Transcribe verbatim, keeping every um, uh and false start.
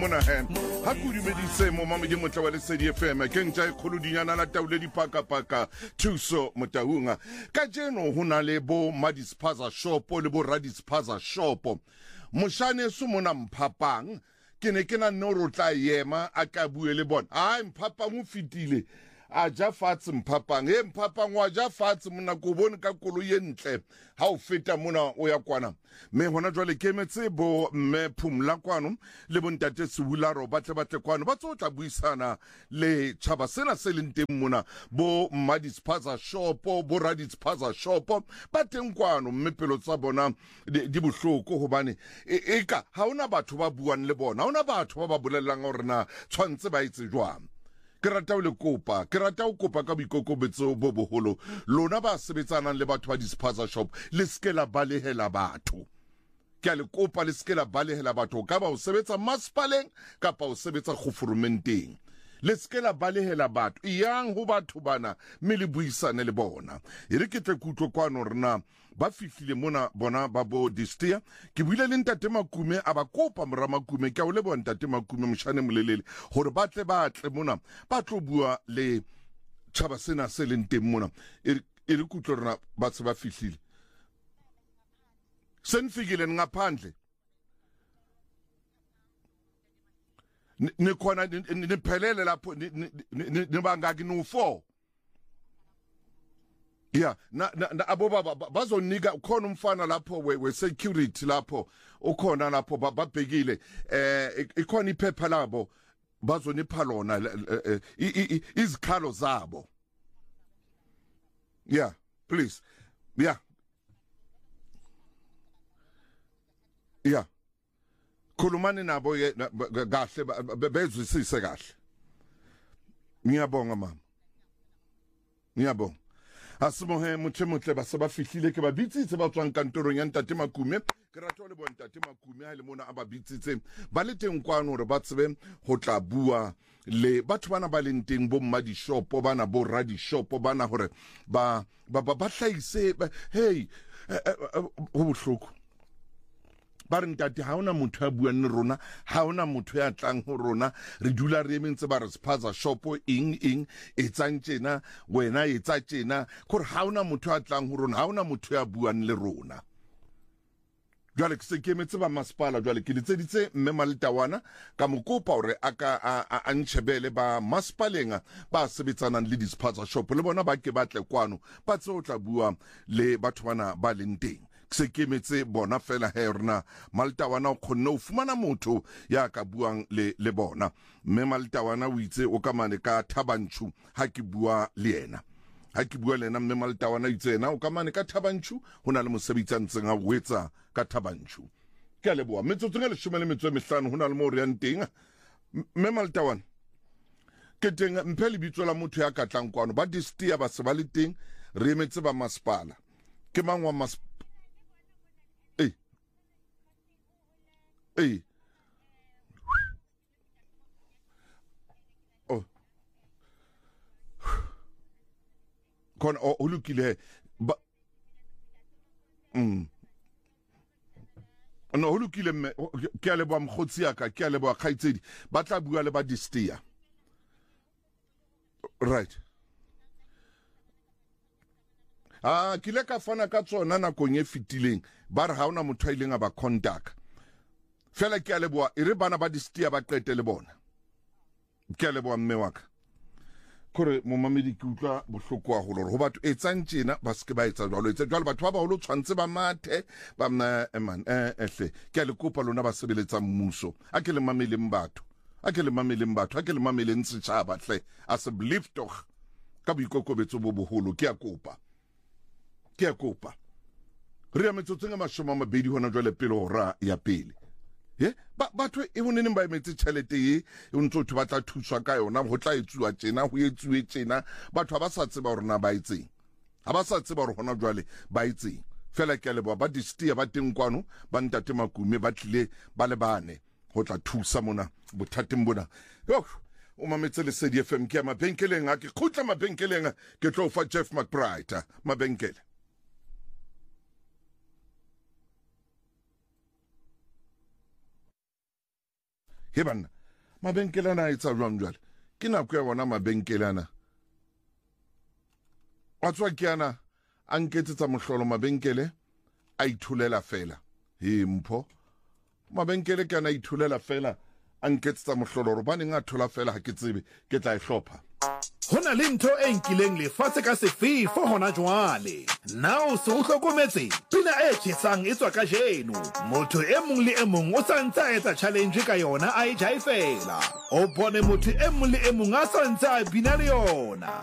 Mona hen ha ku dumedise mo mamedi motla wa Lesedi F M ke ntja e kholudinyana la taule di paka paka thuso motaunga ka jeno hona le bo madispaza shop le bo radispaza shop moshane su mona mphapang ke ne ke na no ro tla yema a ka bue le bona ai mphapang o fitile a ja fatse mphapang e mphapang wa ja fatse mona ko bone ka kolo ye ntle ha o feta mona o ya kwana me hona jwale ke metse bo me phumla kwano le bontate Sebularo batle batle kwano ba tsotla buisana le tshaba sena se le nteng mona bo madispaza shop bo radispaza shop ba teng kwano mme pelo tsa bona di bohloko hobane e ka ha ona batho ba buang le bona ha ona batho ba ba bolelang hore na tshwantse ba itse jwang ke rata o le kopa ke rata o kopa ka boikokobetso bo boholo lona ba sebetsanang le batho ba dispaza shop le skela balehela batho ke a le kopa le skela balehela batho ka ba o sebetsa maspaleng kapa o sebetsa khofurumenteng le skela balehela batho yang ho batho bana mme le buisane le bona e re ke tle kutlo kwano rena ba fihlile mona bona ba bo distia ke buile le ntate Makume a ba kopa mora Makume ke a o le bona ntate Makume moshane molelele hore batle batle mona ba tlo bua le tshaba sena se le nteng mona e re kutlo rena ba se ba fihlile senfikile ngaphandle ne khona niphelele lapho nibangaki no four yeah na na abo baba bazonika ukhona umfana lapho we security lapho ukhona lapho babhekile eh ikhona iphepha labo bazonipha lona izikhalo zabo yeah please yeah yeah khulumani nabo kahle bezwisise kahle ngiyabonga mama ngiyabonga asimohe motho motle ba se ba fihlile ke ba bitsitse ba tswang kantorong ya ntate Makume ke rata le bona ntate Makume ha le mona a ba bitsitse ba le teng kwano hore ba tsebe ho tla bua le batho bana ba le nteng bo mma di shop bana bo radi shop bana hore ba ba ba hlaise hey ho bohloko ba re ntate ha ona motho ya buang le rona ha ona motho ya tlang ho rona re dula re mentse ba re spaza shop ing ing e tsantjena wena e tsa tjena khore ha ona motho ya tlang ho rona ha ona motho ya buang le rona jwale ke se ke metse ba maspala jwale ke ditseditse mme Maltawana ka mokopa hore aka a ntshebele ba maspalenga ba sebetsanang le dispaza shop le bona ba ke batle kwano ba tso tla bua le batho bana ba le nteng se ke metse bona fela he rena Maltawana o khonne o fumana motho ya ka buang le le bona mme Maltawana o itse o ka mane ka Thabanchu ha ke bua le yena ha ke bua le yena mme Maltawana itse na o ka mane ka Thabanchu hona le mosebetsi ntse nga o etsa ka Thabanchu ke a le bua metsotso le leshome le metso e mehlano hona le mo re yang teng mme Maltawana ke teng mphe le bitso la motho ya ka tlang kwano ba distia ba se ba le teng re emetse ba maspala ke mangwa mas Hey. Oh. Kon o ulukile ba mm. No ulukile me ke ale ba mkhotsi ya ka ke ale ba khaitsedi ba tla bua le ba distia right ah kile ka fana ka tsona na konye fitileng ba re ha ona motho a ileng a ba contact fela ke a leboa e re bana ba distia ba qete le bona ke a leboa mme wa ka kore mo mamedi ke utlwa bohloko a holo ho batho e tsantjena ba se ke ba etsa jwalo etsa jwalo batho ba baholo tshwantse ba mathe ba mna eman eh ehle ke a le kopa lona ba sebeletsa mmuso a ke le mameleng batho a ke le mameleng batho a ke le mameleng setjhaba hle a se believe doch ka boikokobetso bo boholo ke a kopa ke a kopa re ya metsotso nga mashoma mabedi hona jwale pele hora ya pele ye ba batho e bonene ba emetse tšhelete ye e ntse o batla thuswa ka yona ho tla etsuwa tjena ho etsuwe tjena batho ba sa tseba hore na ba itseng ha ba sa tseba hore hona jwale ba itseng fela ke le ba distia ba teng kwano ba ntate Makume ba tlile ba le bane ho tla thusa mona bothateng bona yo o mametse Lesedi F M ke ya mabenkeleng a ke khutla mabenkeleng ke tlo fa Jeff McBride mabenkele he banna mabenkelana a etsa jwang jwale ke nako ya bona mabenkelana wa tswa ke yana a nketsetsa mohlolo mabenkele a ithulela fela he mpho mabenkele ke ana ithulela fela a nketsetsa mohlolo re baneng a thola fela ha ke tsebe ke tla e hlopha hona le ntho e nkileng lefatshe ka sefefo hona jwale now se o hlokometse pina e tjhesang e tswa ka jeno motho e mong le e mong o sa ntse a etsa challenge ka yona a e jaifela o bone motho e mong le e mong a sa ntse a bina le yona